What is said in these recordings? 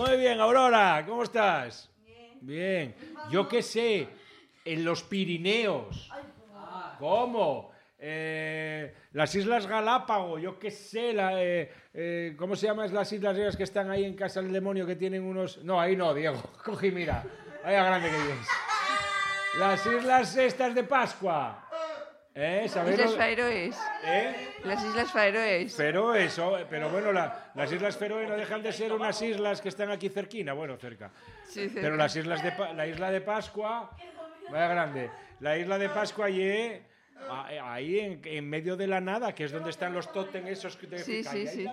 Muy bien, Aurora, ¿cómo estás? Bien. Yo qué sé, en los Pirineos. ¿Cómo? Las Islas Galápagos, yo qué sé, ¿cómo se llaman las islas esas que están ahí en Casa del Demonio que tienen unos... No, ahí no, Diego, cogí, mira, ahí a grande que vienes. Las islas estas de Pascua. ¿Sabéis Islas Faroes. Las Islas Faroes. Feroes, pero bueno, las Islas Feroe no dejan de ser unas islas que están aquí cerquina, bueno, cerca. Sí, cerca. Pero las islas la isla de Pascua, vaya grande, la isla de Pascua y ahí en medio de la nada, que es donde están los tótem esos que te Sí, sí, sí.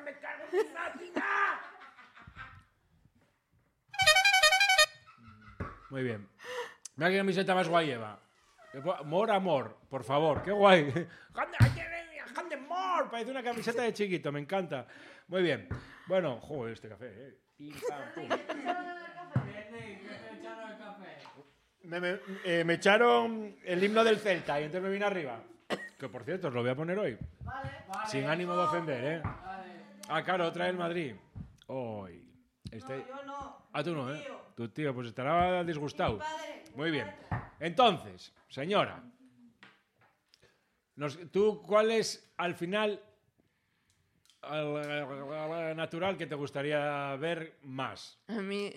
Muy bien. Mira qué camiseta más guay lleva. Amor, por favor, qué guay. Hande More, parece una camiseta de chiquito, me encanta. Muy bien. Bueno, joder, este café, Pim, pam, pum. Me echaron el himno del Celta y entonces me vine arriba. Que por cierto, os lo voy a poner hoy. Vale. Sin ánimo de ofender, Vale. Claro, otra del Madrid. Hoy. No, yo no. Tú no, Tío. Tu tío, pues estará disgustado. Muy bien. Entonces, señora, ¿tú cuál es al final natural que te gustaría ver más? A mí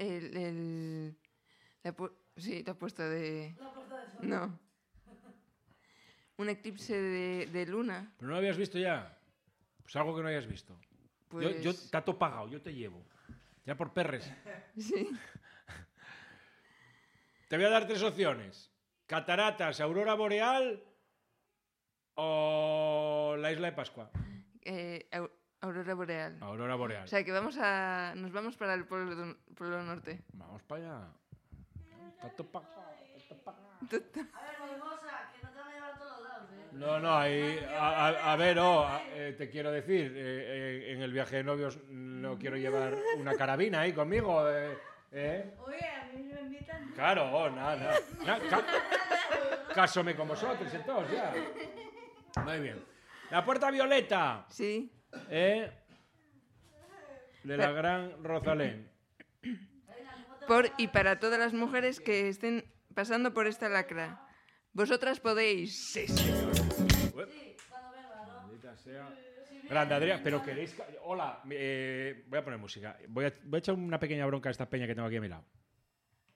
sí, te ha puesto de... No. Un eclipse de luna. ¿Pero no lo habías visto ya? Pues algo que no hayas visto. Pues... Yo tato pagado, yo te llevo. Ya por perres. Sí. Te voy a dar 3 opciones. Cataratas, aurora boreal o la isla de Pascua. Aurora boreal. Aurora boreal. O sea, que nos vamos para el polo norte. Vamos para allá. Tato pagado. A ver, Molimosa, que no te van a llevar a todos lados, No, ahí, a ver, te quiero decir, en el viaje de novios no quiero llevar una carabina ahí conmigo. Oye, a mí me invitan. Claro, nada. Cásome con vosotros entonces, ya. Muy bien. La puerta violeta. Sí. De la gran Rosalén. Por y para todas las mujeres que estén pasando por esta lacra. Vosotras podéis. Sí, señor. Sí, cuando venga, ¿no? Maldita sea. Grande, Adrián, pero queréis... Hola, voy a poner música. Voy a echar una pequeña bronca a esta peña que tengo aquí a mi lado.